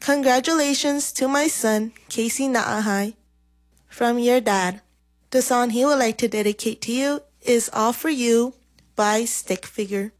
Congratulations to my son, Casey Naahay, from your dad. The song he would like to dedicate to you is All For You by Stick Figure.